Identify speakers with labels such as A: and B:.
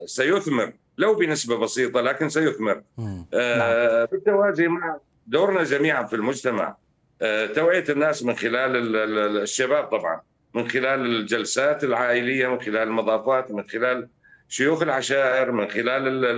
A: سيثمر لو بنسبة بسيطة، لكن سيثمر.
B: نعم.
A: بالتوازي مع دورنا جميعا في المجتمع، توعية الناس من خلال الشباب طبعا، من خلال الجلسات العائلية، من خلال المضافات، من خلال شيوخ العشائر، من خلال